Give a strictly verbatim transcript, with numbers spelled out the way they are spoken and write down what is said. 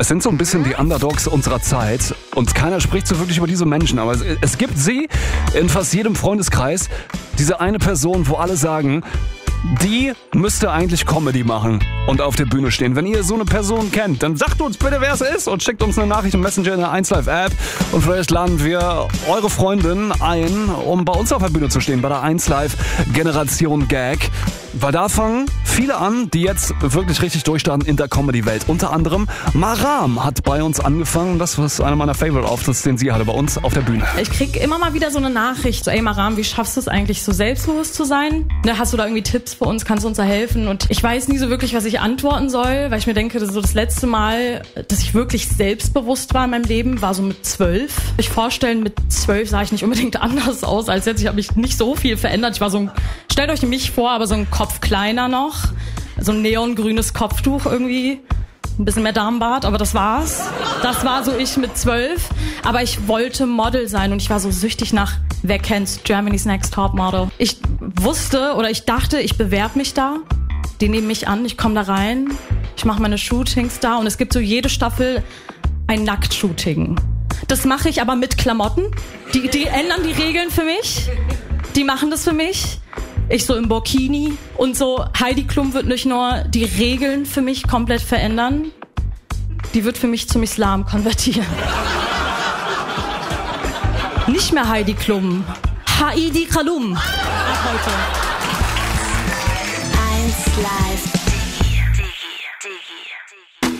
Es sind so ein bisschen die Underdogs unserer Zeit und keiner spricht so wirklich über diese Menschen, aber es, es gibt sie in fast jedem Freundeskreis, diese eine Person, wo alle sagen, die müsste eigentlich Comedy machen und auf der Bühne stehen. Wenn ihr so eine Person kennt, dann sagt uns bitte, wer es ist und schickt uns eine Nachricht im Messenger in der eins Live App und vielleicht laden wir eure Freundin ein, um bei uns auf der Bühne zu stehen, bei der eins Live Generation Gag. Weil da fangen viele an, die jetzt wirklich richtig durchstarten in der Comedy-Welt. Unter anderem Maram hat bei uns angefangen. Das ist einer meiner Favorite-Auftritte, den sie hatte bei uns auf der Bühne. Ich krieg immer mal wieder so eine Nachricht, so, ey Maram, wie schaffst du es eigentlich, so selbstbewusst zu sein? Ne, hast du da irgendwie Tipps für uns? Kannst du uns da helfen? Und ich weiß nie so wirklich, was ich antworten soll, weil ich mir denke, das, so das letzte Mal, dass ich wirklich selbstbewusst war in meinem Leben, war so mit zwölf. Ich vorstellen, mit zwölf sah ich nicht unbedingt anders aus als jetzt. Ich habe mich nicht so viel verändert. Ich war so ein, stellt euch mich vor, aber so ein Kopf kleiner noch, so ein neongrünes Kopftuch irgendwie, ein bisschen mehr Darmbart, aber das war's. Das war so ich mit zwölf, aber ich wollte Model sein und ich war so süchtig nach, wer kennt's, Germany's Next Top Model. Ich wusste oder ich dachte, ich bewerbe mich da, die nehmen mich an, ich komme da rein, ich mache meine Shootings da und es gibt so jede Staffel ein Nacktshooting. Das mache ich aber mit Klamotten, die, die ändern die Regeln für mich, die machen das für mich. Ich so im Burkini und so, Heidi Klum wird nicht nur die Regeln für mich komplett verändern, die wird für mich zum Islam konvertieren. Nicht mehr Heidi Klum, Heidi Klum. Ab heute. eins Live.